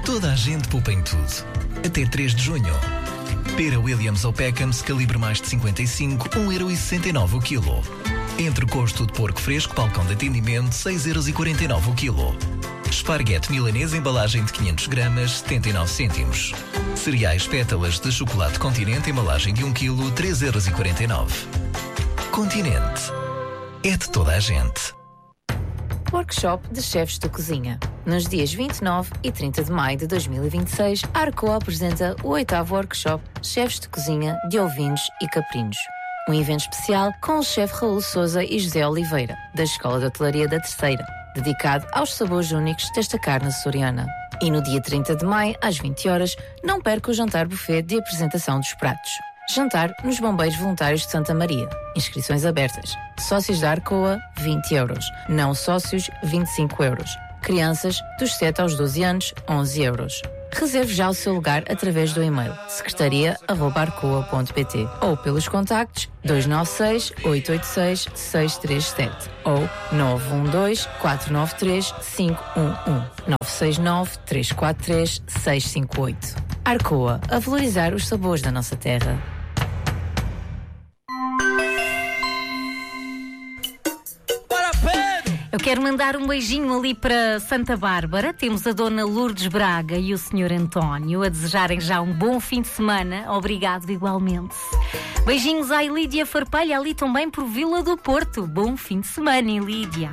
Toda a gente poupa em tudo. Até 3 de junho. Pera Williams ou Peckhams, calibre mais de 55, 1,69€ o quilo. Entrecosto de porco fresco, balcão de atendimento, 6,49€ o quilo. Esparguete milanês, embalagem de 500 gramas, 79 cêntimos. Cereais pétalas de chocolate Continente, embalagem de 1 quilo, 3,49€. Continente. É de toda a gente. Workshop de Chefes de Cozinha. Nos dias 29 e 30 de maio de 2026, a Arcoa apresenta o 8º Workshop Chefes de Cozinha de Ovinos e Caprinos. Um evento especial com o chefe Raul Sousa e José Oliveira, da Escola de Hotelaria da Terceira, dedicado aos sabores únicos desta carne açoriana. E no dia 30 de maio, às 20 horas, não perca o jantar buffet de apresentação dos pratos. Jantar nos Bombeiros Voluntários de Santa Maria. Inscrições abertas. Sócios da Arcoa, 20€. Não sócios, 25€. Crianças, dos 7 aos 12 anos, 11€. Reserve já o seu lugar através do e-mail secretaria@arcoa.pt ou pelos contactos 296 886 637 ou 912 493 511 969 343 658. Arcoa, a valorizar os sabores da nossa terra. Eu quero mandar um beijinho ali para Santa Bárbara. Temos a Dona Lourdes Braga e o Sr. António a desejarem já um bom fim de semana. Obrigado igualmente. Beijinhos à Ilídia Farpelha ali também por Vila do Porto. Bom fim de semana, Ilídia.